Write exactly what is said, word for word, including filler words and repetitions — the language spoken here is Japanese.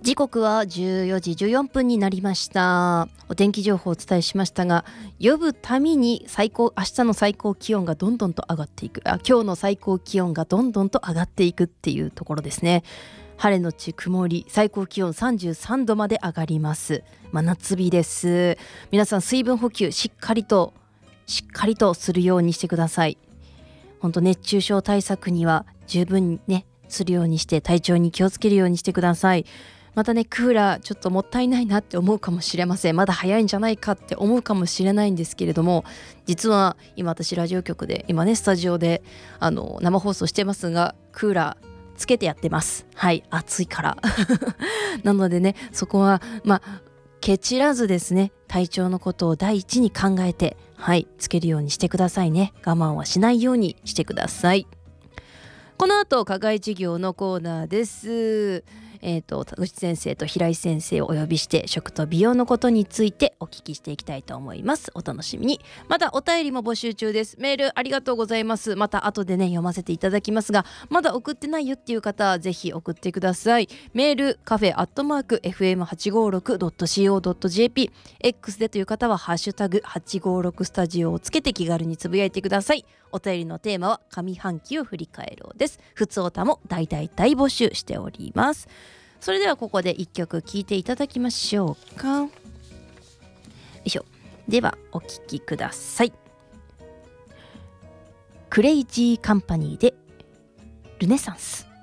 時刻はじゅうよじじゅうよんぷんになりました。お天気情報をお伝えしましたが、呼ぶために最高明日の最高気温がどんどんと上がっていく、あ今日の最高気温がどんどんと上がっていくっていうところですね。晴れのち曇り、最高気温さんじゅうさんどまで上がります。真夏日です。皆さん水分補給しっかりとしっかりとするようにしてください。本当熱中症対策には十分ねするようにして、体調に気をつけるようにしてください。またね、クーラーちょっともったいないなって思うかもしれません。まだ早いんじゃないかって思うかもしれないんですけれども、実は今私ラジオ局で今ねスタジオであの生放送してますが、クーラーつけてやってます。はい、暑いからなのでね、そこはまあケチらずですね、体調のことを第一に考えて、はいつけるようにしてくださいね。我慢はしないようにしてください。この後課外授業のコーナーです。えーと、田口先生と平井先生をお呼びして食と美容のことについてお聞きしていきたいと思います。お楽しみに。またお便りも募集中です。メールありがとうございます。また後でね読ませていただきますが、まだ送ってないよっていう方はぜひ送ってください。メールカフェアットマーク エフエムはちごろくドットシーオードットジェーピー、 X でという方はハッシュタグはちごろくスタジオをつけて気軽につぶやいてください。お便りのテーマは上半期を振り返ろうです。ふつおたも大大大募集しております。それではここで一曲聴いていただきましょうか。よいしょ。ではお聴きください。クレイジーカンパニーでルネサンス。